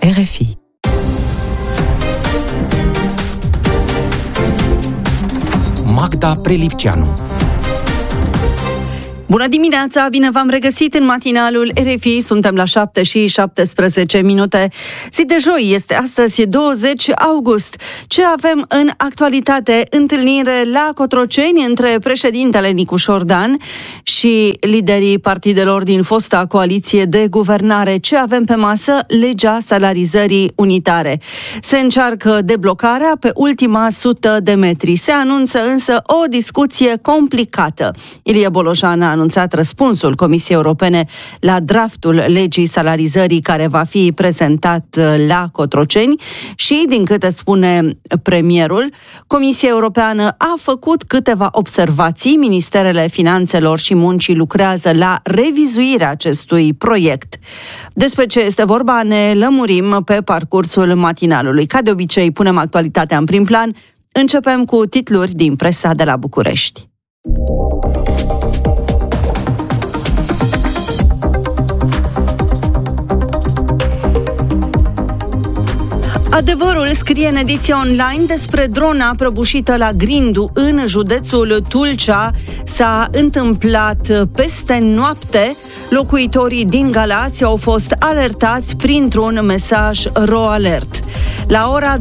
RFI. Magda Prelipceanu. Bună dimineața, bine v-am regăsit în matinalul RFI, suntem la 7:17. Zi de joi este astăzi, 20 august. Ce avem în actualitate? Întâlnire la Cotroceni între președintele Nicușor Dan și liderii partidelor din fosta coaliție de guvernare. Ce avem pe masă? Legea salarizării unitare. Se încearcă deblocarea pe ultima 100 de metri. Se anunță însă o discuție complicată. Ilie Bolojan a anunțat răspunsul Comisiei Europene la draftul legii salarizării care va fi prezentat la Cotroceni și, din câte spune premierul, Comisia Europeană a făcut câteva observații. Ministerele Finanțelor și Muncii lucrează la revizuirea acestui proiect. Despre ce este vorba ne lămurim pe parcursul matinalului. Ca de obicei, punem actualitatea în prim plan. Începem cu titluri din presa de la București. Adevărul scrie în ediția online despre drona prăbușită la Grindu în județul Tulcea. S-a întâmplat peste noapte. Locuitorii din Galați au fost alertați printr-un mesaj RoAlert. La ora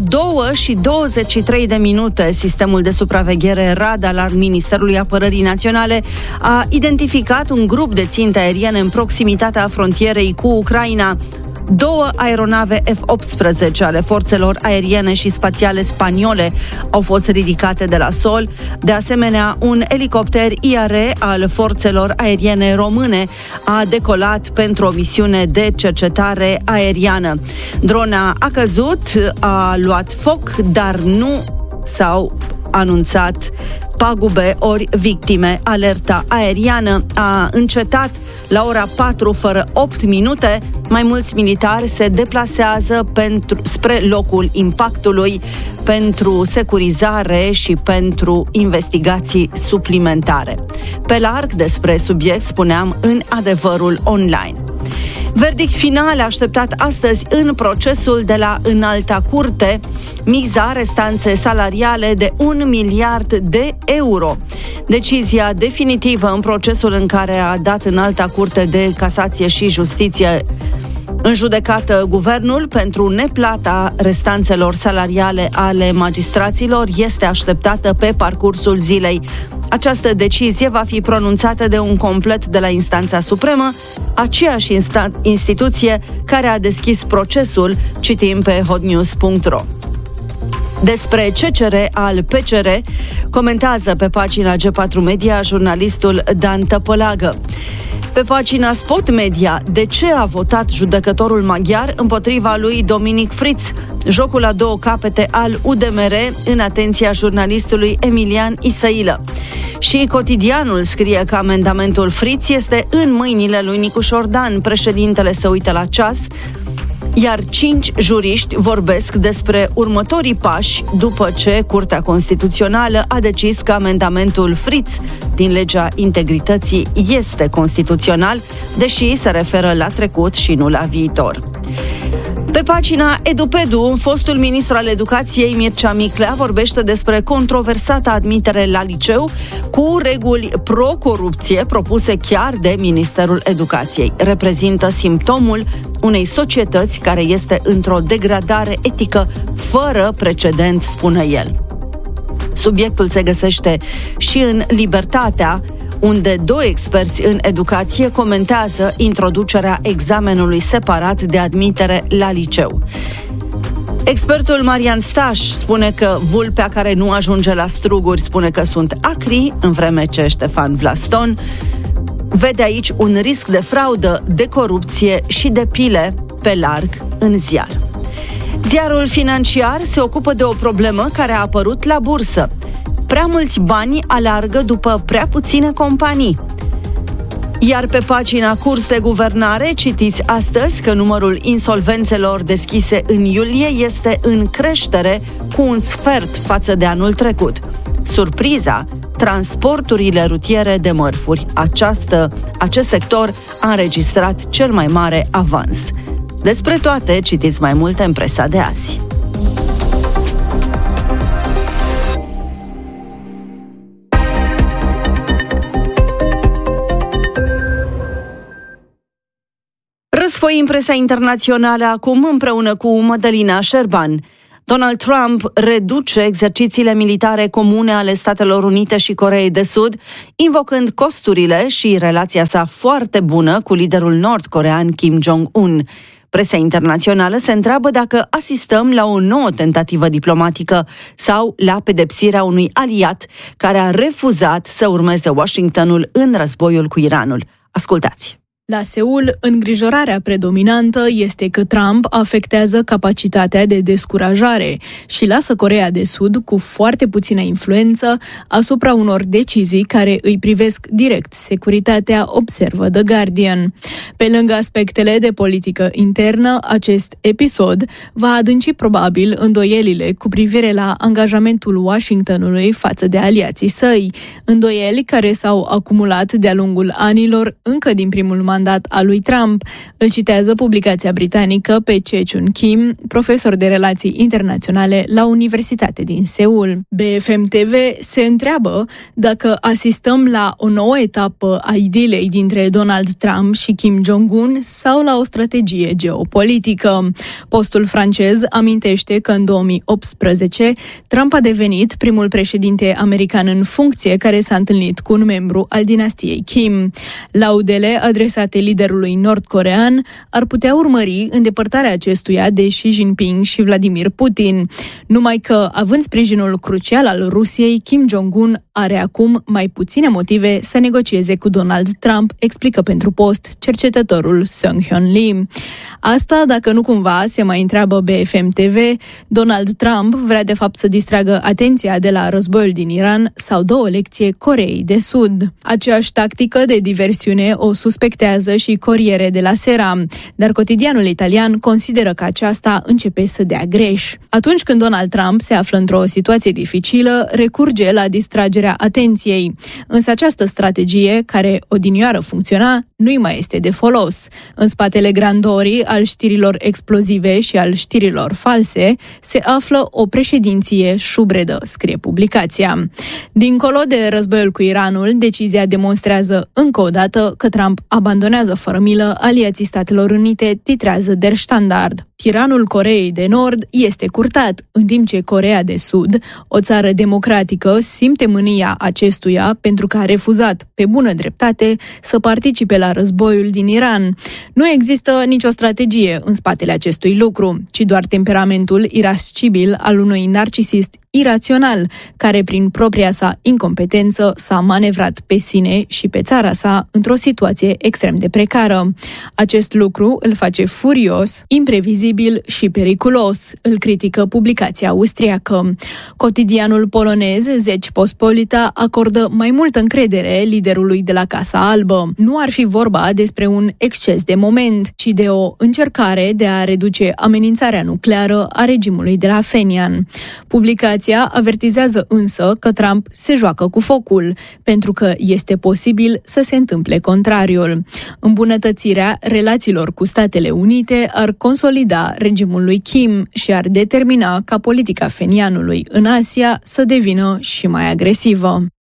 2:23, sistemul de supraveghere radar al Ministerului Apărării Naționale a identificat un grup de ținte aeriene în proximitatea frontierei cu Ucraina. 2 aeronave F-18 ale forțelor aeriene și spațiale spaniole au fost ridicate de la sol. De asemenea, un elicopter IAR al forțelor aeriene române a decolat pentru o misiune de cercetare aeriană. Drona a căzut, a luat foc, dar nu s-au anunțat pagube ori victime. Alerta aeriană a încetat la ora 4:08. Mai mulți militari se deplasează spre locul impactului pentru securizare și pentru investigații suplimentare. Pe larg despre subiect spuneam în Adevărul online. Verdict final așteptat astăzi în procesul de la Înalta Curte, miza restanțe salariale de 1 miliard de euro. Decizia definitivă în procesul în care a dat Înalta Curte de Casație și Justiție în judecată guvernul pentru neplata restanțelor salariale ale magistraților este așteptată pe parcursul zilei. Această decizie va fi pronunțată de un complet de la Instanța Supremă, aceeași instituție care a deschis procesul, citim pe hotnews.ro. Despre CCR al PCR comentează pe pagina G4 Media jurnalistul Dan Tăpălagă. Pe pagina Spot Media, de ce a votat judecătorul maghiar împotriva lui Dominic Fritz? Jocul la două capete al UDMR în atenția jurnalistului Emilian Isăilă. Și Cotidianul scrie că amendamentul Fritz este în mâinile lui Nicușor Dan. Președintele se uită la ceas, iar 5 juriști vorbesc despre următorii pași după ce Curtea Constituțională a decis că amendamentul Fritz din legea integrității este constituțional, deși se referă la trecut și nu la viitor. Pe pagina Edupedu, fostul ministru al educației Mircea Miclea vorbește despre controversata admitere la liceu cu reguli pro-corupție propuse chiar de Ministerul Educației. Reprezintă simptomul unei societăți care este într-o degradare etică fără precedent, spune el. Subiectul se găsește și în Libertatea, unde 2 experți în educație comentează introducerea examenului separat de admitere la liceu. Expertul Marian Staș spune că vulpea care nu ajunge la struguri spune că sunt acri, în vreme ce Ștefan Vlaston vede aici un risc de fraudă, de corupție și de pile pe larg în ziar. Ziarul Financiar se ocupă de o problemă care a apărut la bursă. Prea mulți bani alargă după prea puține companii. Iar pe pagina Curs de Guvernare citiți astăzi că numărul insolvențelor deschise în iulie este în creștere cu un sfert față de anul trecut. Surpriza, transporturile rutiere de mărfuri. Acest sector a înregistrat cel mai mare avans. Despre toate citiți mai multe în presa de azi. Răsfoi în presa internațională acum împreună cu Mădălina Șerban. Donald Trump reduce exercițiile militare comune ale Statelor Unite și Coreei de Sud, invocând costurile și relația sa foarte bună cu liderul nord-corean Kim Jong-un. Presa internațională se întreabă dacă asistăm la o nouă tentativă diplomatică sau la pedepsirea unui aliat care a refuzat să urmeze Washingtonul în războiul cu Iranul. Ascultați! La Seul, îngrijorarea predominantă este că Trump afectează capacitatea de descurajare și lasă Coreea de Sud cu foarte puțină influență asupra unor decizii care îi privesc direct securitatea, observă The Guardian. Pe lângă aspectele de politică internă, acest episod va adânci probabil îndoielile cu privire la angajamentul Washingtonului față de aliații săi, îndoieli care s-au acumulat de-a lungul anilor încă din primul mandat al lui Trump. Îl citează publicația britanică pe Chechun Kim, profesor de relații internaționale la Universitatea din Seul. BFM TV se întreabă dacă asistăm la o nouă etapă a idilei dintre Donald Trump și Kim Jong-un sau la o strategie geopolitică. Postul francez amintește că în 2018 Trump a devenit primul președinte american în funcție care s-a întâlnit cu un membru al dinastiei Kim. Laudele adresate liderului nord-corean ar putea urmări îndepărtarea acestuia de Xi Jinping și Vladimir Putin. Numai că, având sprijinul crucial al Rusiei, Kim Jong-un are acum mai puține motive să negocieze cu Donald Trump, explică pentru Post cercetătorul Seung-Hyun Lee. Asta dacă nu cumva, se mai întreabă BFM TV, Donald Trump vrea de fapt să distragă atenția de la războiul din Iran sau dă o lecție Coreei de Sud. Aceeași tactică de diversiune o suspectează și Corriere della Sera, dar cotidianul italian consideră că aceasta începe să dea greș. Atunci când Donald Trump se află într-o situație dificilă, recurge la distragerea atenției. Însă această strategie, care odinioară funcționa, nu-i mai este de folos. În spatele grandorii al știrilor explozive și al știrilor false se află o președinție șubredă, scrie publicația. Dincolo de războiul cu Iranul, decizia demonstrează încă o dată că Trump abandonează fără milă aliații Statelor Unite, titrează Der Standard. Tiranul Coreei de Nord este curtat, în timp ce Coreea de Sud, o țară democratică, simte mânia acestuia pentru că a refuzat, pe bună dreptate, să participe la războiul din Iran. Nu există nicio strategie în spatele acestui lucru, ci doar temperamentul irascibil al unui narcisist irațional, care prin propria sa incompetență s-a manevrat pe sine și pe țara sa într-o situație extrem de precară. Acest lucru îl face furios, imprevizibil și periculos, îl critică publicația austriacă. Cotidianul polonez Rzeczpospolita acordă mai multă încredere liderului de la Casa Albă. Nu ar fi vorba despre un exces de moment, ci de o încercare de a reduce amenințarea nucleară a regimului de la Phenian. Publicația avertizează însă că Trump se joacă cu focul, pentru că este posibil să se întâmple contrariul. Îmbunătățirea relațiilor cu Statele Unite ar consolida regimul lui Kim și ar determina ca politica phenianului în Asia să devină și mai agresivă.